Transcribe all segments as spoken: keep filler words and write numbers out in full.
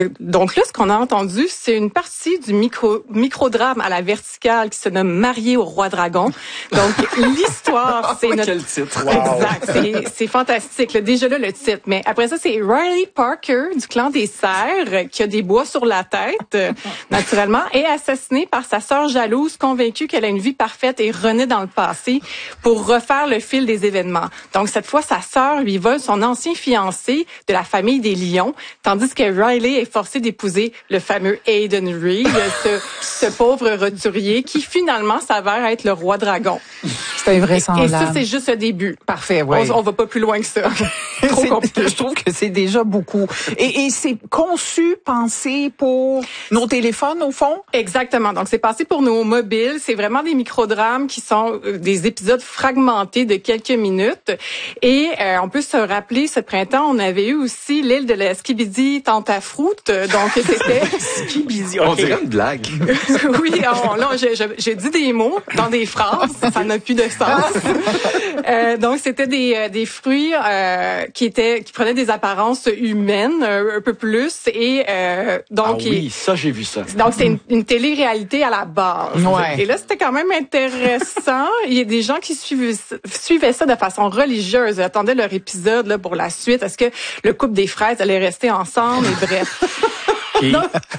Donc là, ce qu'on a entendu, c'est une partie du micro microdrame à la verticale qui se nomme Marié au roi dragon. Donc l'histoire, c'est notre quel titre. Wow. Exact, c'est c'est fantastique. Là, déjà là le titre, mais après ça, c'est Riley Parker du clan des Serres qui a des bois sur la tête, euh, naturellement, est assassinée par sa sœur jalouse, convaincue qu'elle a une vie parfaite et renaît dans le passé pour refaire le fil des événements. Donc cette fois, sa sœur lui vole son ancien fiancé de la famille des Lions, tandis que Riley est forcé d'épouser le fameux Aiden Reed, ce, ce pauvre roturier qui finalement s'avère être le roi dragon. C'est invraisemblable. Et ça, c'est juste le début. Parfait, oui. On, on va pas plus loin que ça. Trop compliqué. Je trouve que c'est déjà beaucoup. Et, et c'est conçu, pensé pour nos téléphones, au fond? Exactement. Donc, c'est pensé pour nos mobiles. C'est vraiment des microdrames qui sont des épisodes fragmentés de quelques minutes. Et euh, on peut se rappeler, ce printemps, on avait eu aussi l'île de la Skibidi Tantafruit. Donc, c'était... Skibidi, on dirait une blague. Oui, on, là, j'ai, j'ai dit des mots dans des phrases. Ça n'a plus de sens. euh, donc, c'était des, des fruits euh, qui étaient qui prenaient des apparences humaines euh, un peu plus. Et euh, donc... Ah oui, il, ça, j'ai vu ça. Donc, c'est une, une télé-réalité à la base. Ouais. Et là, c'était quand même intéressant. Il y a des gens qui suivaient, suivaient ça de façon religieuse. Ils attendaient leur épisode là, pour la suite. Est-ce que le couple des fraises allait rester ensemble? Et bref. Et...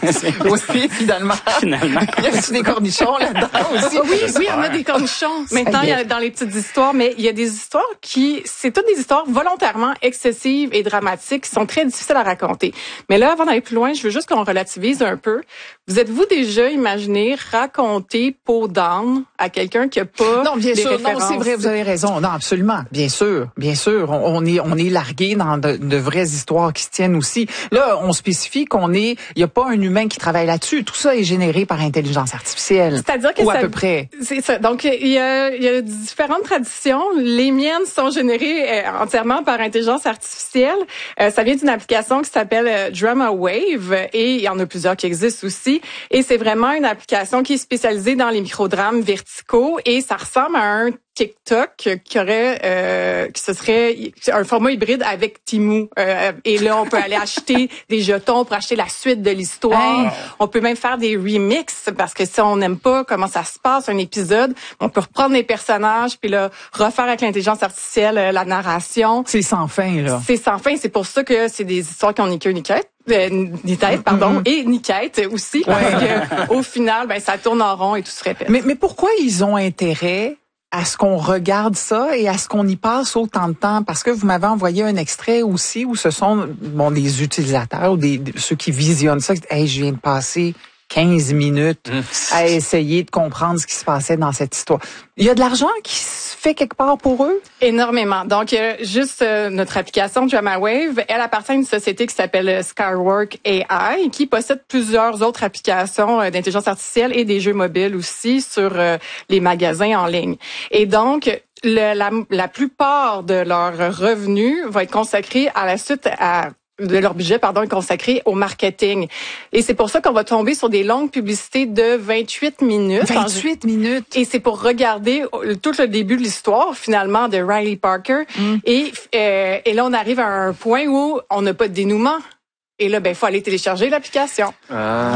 oui, finalement. Finalement. Il y a des cornichons là-dedans aussi. Oui, oui, on a des cornichons. Maintenant, il y a dans les petites histoires, mais il y a des histoires qui, c'est toutes des histoires volontairement excessives et dramatiques qui sont très difficiles à raconter. Mais là, avant d'aller plus loin, je veux juste qu'on relativise un peu. Vous êtes-vous déjà imaginé raconter Peau d'âne à quelqu'un qui a pas non, bien des sûr, références? Non, c'est vrai, vous avez raison. Non, absolument, bien sûr, bien sûr. On, on est, on est largué dans de, de vraies histoires qui se tiennent aussi. Là, on spécifie qu'on est, il y a pas un humain qui travaille là-dessus. Tout ça est généré par intelligence artificielle. C'est-à-dire que ou ça, à peu près. C'est ça. Donc il y a, il y a différentes traditions. Les miennes sont générées euh, entièrement par intelligence artificielle. Euh, ça vient d'une application qui s'appelle euh, Drama Wave et il y en a plusieurs qui existent aussi. Et c'est vraiment une application qui est spécialisée dans les microdrames verticaux et ça ressemble à un TikTok qui aurait, euh, qui ce serait un format hybride avec Temu. Euh, et là, on peut aller acheter des jetons pour acheter la suite de l'histoire. Hey. On peut même faire des remixes parce que si on n'aime pas comment ça se passe un épisode, on peut reprendre les personnages puis là refaire avec l'intelligence artificielle euh, la narration. C'est sans fin là. C'est sans fin. C'est pour ça que c'est des histoires qui ont ni queue ni quête. Euh, ni tête, pardon, mm-hmm. et ni quête aussi, parce que au final, ben ça tourne en rond et tout se répète. Mais, mais pourquoi ils ont intérêt à ce qu'on regarde ça et à ce qu'on y passe autant de temps? Parce que vous m'avez envoyé un extrait aussi où ce sont bon des utilisateurs ou des, des ceux qui visionnent ça. Hey, je viens de passer quinze minutes à essayer de comprendre ce qui se passait dans cette histoire. Il y a de l'argent qui se fait quelque part pour eux? Énormément. Donc, euh, juste euh, notre application DramaWave, elle appartient à une société qui s'appelle Skywork A I, qui possède plusieurs autres applications euh, d'intelligence artificielle et des jeux mobiles aussi sur euh, les magasins en ligne. Et donc, le, la, la plupart de leurs revenus vont être consacrés à la suite à de leur budget, pardon, est consacré au marketing. Et c'est pour ça qu'on va tomber sur des longues publicités de vingt-huit minutes. vingt-huit minutes. Et c'est pour regarder tout le début de l'histoire, finalement, de Riley Parker. Mm. Et, euh, et là, on arrive à un point où on n'a pas de dénouement. Et là, ben, il faut aller télécharger l'application. Ah.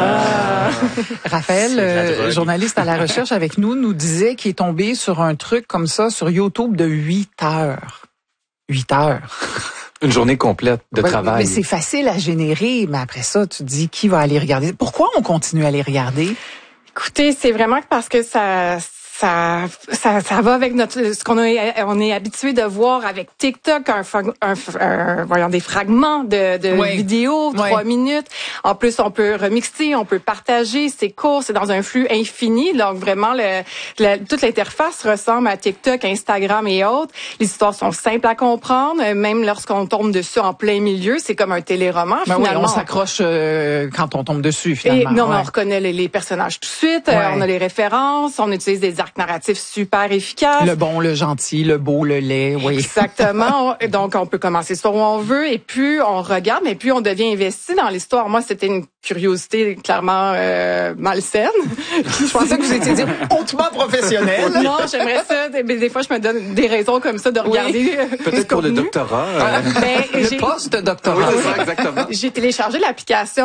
Ah. Raphaël, euh, journaliste à la recherche avec nous, nous disait qu'il est tombé sur un truc comme ça sur YouTube de huit heures. huit heures. Une journée complète de ouais, travail. Mais c'est facile à générer, mais après ça, tu te dis qui va aller regarder. Pourquoi on continue à les regarder? Écoutez, c'est vraiment parce que ça... Ça, ça, ça va avec notre, ce qu'on est, on est habitué de voir avec TikTok, un, un, un voyons des fragments de, de ouais. vidéos, trois ouais. minutes. En plus, on peut remixer, on peut partager, c'est court, c'est dans un flux infini. Donc vraiment, le, le, toute l'interface ressemble à TikTok, Instagram et autres. Les histoires sont simples à comprendre, même lorsqu'on tombe dessus en plein milieu, c'est comme un téléroman. Ben finalement, oui, on s'accroche euh, quand on tombe dessus finalement. Et, non, ouais. mais on reconnaît les, les personnages tout de suite. Ouais. Euh, on a les références, on utilise des arcs narratifs super efficaces. Le bon, le gentil, le beau, le laid, oui. Exactement. Donc, on peut commencer sur où on veut et plus on regarde, mais plus on devient investi dans l'histoire. Moi, c'était une curiosité clairement euh, malsaine. Je pensais que vous étiez dit hautement professionnel. Non, j'aimerais ça. Des, des fois, je me donne des raisons comme ça de regarder. Oui. Peut-être pour le doctorat. Euh... Ben, le post-doctorat. Oui, c'est ça, exactement. J'ai téléchargé l'application